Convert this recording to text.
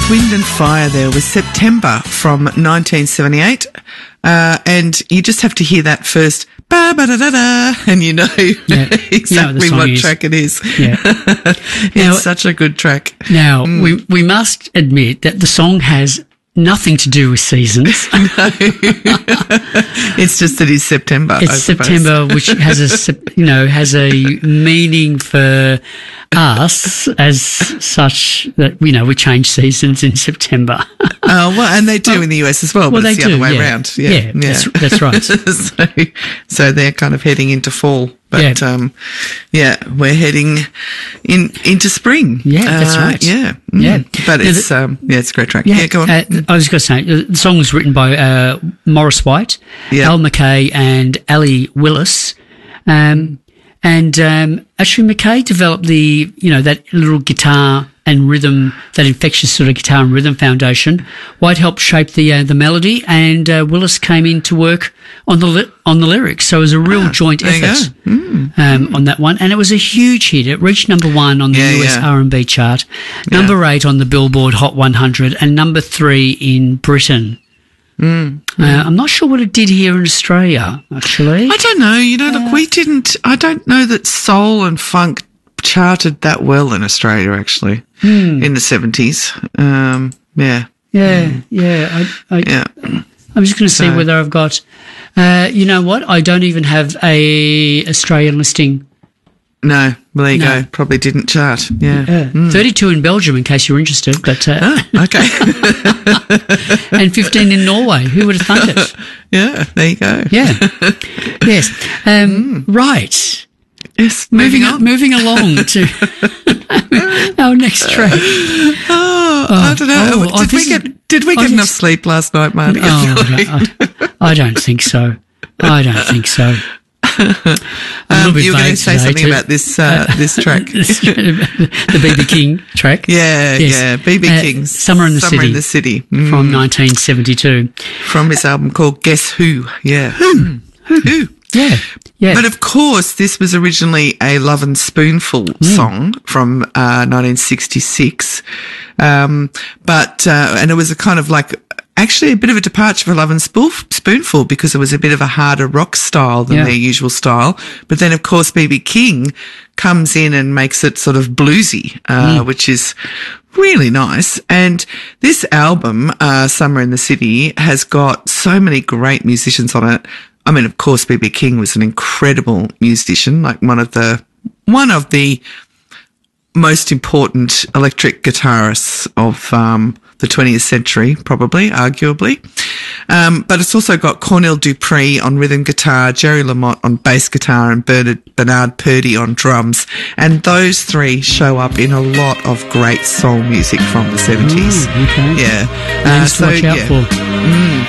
Wind and Fire there was September from 1978. And you just have to hear that first ba-ba-da-da-da, and you know exactly what track it is. Yeah. It's such a good track. Now, we must admit that the song has nothing to do with seasons. No. It's just that it's September. It's September, which has a meaning for us as such that, we change seasons in September. Well, and they do in the US as well, but it's the other way around. Yeah. That's right. So they're kind of heading into fall. But, we're heading into spring. Yeah, that's right. Yeah. Yeah. But it's a great track. Yeah, go on. I was going to say, the song was written by Morris White, Al McKay and Ali Willis. Actually McKay developed that little guitar and rhythm, that infectious sort of guitar and rhythm foundation. White helped shape the melody, and Willis came in to work on the lyrics. So it was a real joint effort on that one, and it was a huge hit. It reached number 1 on the US R&B chart, number 8 on the Billboard Hot 100, and number 3 in Britain. I'm not sure what it did here in Australia, actually. I don't know. Look, we didn't. I don't know that soul and funk charted that well in Australia, actually, in the 70s. I'm just going to see whether I've got. You know what? I don't even have a Australian listing. No, well, there you go. Probably didn't chart. Yeah. 32 in Belgium, in case you're interested. But okay. And 15 in Norway. Who would have thunk it? Yeah, there you go. Yeah. Yes. Right. Yes. Moving along to our next track. I don't know. Did we get enough sleep last night, Marty? I don't think so. You were going to say something about this track. The B.B. King track. Yeah, B.B. King's Summer in the City. From 1972. From his album called Guess Who. Yeah. Who? Yeah. But of course, this was originally a Love and Spoonful song from 1966. And it was a kind of like, actually a bit of a departure for Love and Spoonful, because it was a bit of a harder rock style than their usual style. But then, of course, B.B. King comes in and makes it sort of bluesy, which is really nice. And this album, Summer in the City, has got so many great musicians on it. I mean, of course, B.B. King was an incredible musician, like one of the most important electric guitarists of the 20th century, probably, arguably. But it's also got Cornell Dupree on rhythm guitar, Jerry Lamotte on bass guitar, and Bernard Purdie on drums. And those three show up in a lot of great soul music from the 70s. Okay. Yeah. Names to watch out for.